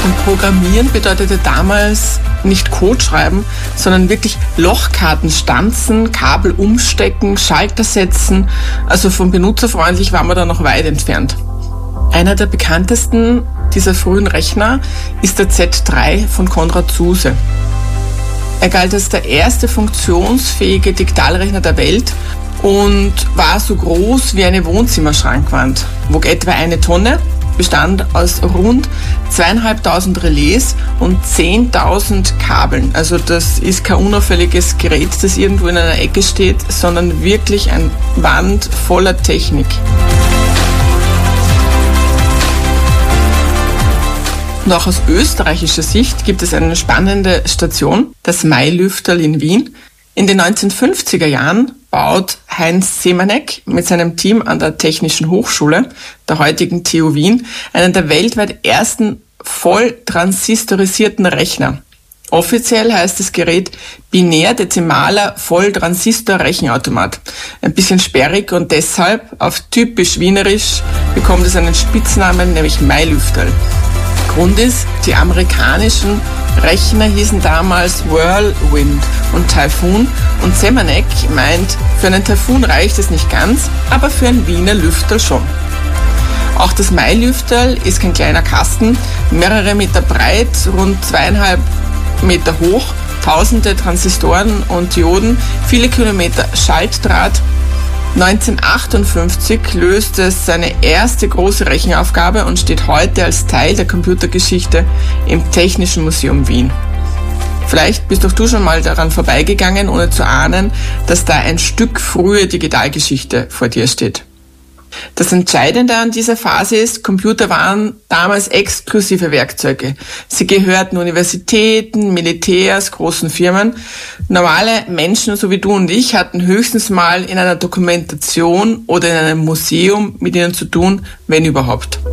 Und Programmieren bedeutete damals nicht Code schreiben, sondern wirklich Lochkarten stanzen, Kabel umstecken, Schalter setzen. Also von benutzerfreundlich waren wir da noch weit entfernt. Einer der bekanntesten dieser frühen Rechner ist der Z3 von Konrad Zuse. Er galt als der erste funktionsfähige Digitalrechner der Welt und war so groß wie eine Wohnzimmerschrankwand, wog etwa 1 Tonne, bestand aus rund 2.500 Relais und 10.000 Kabeln. Also das ist kein unauffälliges Gerät, das irgendwo in einer Ecke steht, sondern wirklich ein Wand voller Technik. Und auch aus österreichischer Sicht gibt es eine spannende Station, das Mailüfterl in Wien. In den 1950er Jahren baut Heinz Semanek mit seinem Team an der Technischen Hochschule, der heutigen TU Wien, einen der weltweit ersten voll transistorisierten Rechner. Offiziell heißt das Gerät binär-dezimaler Volltransistor-Rechenautomat. Ein bisschen sperrig und deshalb, auf typisch wienerisch, bekommt es einen Spitznamen, nämlich Mailüfterl. Grund ist, die amerikanischen Rechner hießen damals Whirlwind und Typhoon und Semanek meint, für einen Typhoon reicht es nicht ganz, aber für ein Wiener Lüfterl schon. Auch das Mailüfterl ist kein kleiner Kasten, mehrere Meter breit, rund 2,5 Meter hoch, tausende Transistoren und Dioden, viele Kilometer Schaltdraht. 1958 löste es seine erste große Rechenaufgabe und steht heute als Teil der Computergeschichte im Technischen Museum Wien. Vielleicht bist auch du schon mal daran vorbeigegangen, ohne zu ahnen, dass da ein Stück frühe Digitalgeschichte vor dir steht. Das Entscheidende an dieser Phase ist, Computer waren damals exklusive Werkzeuge. Sie gehörten Universitäten, Militärs, großen Firmen. Normale Menschen, so wie du und ich, hatten höchstens mal in einer Dokumentation oder in einem Museum mit ihnen zu tun, wenn überhaupt.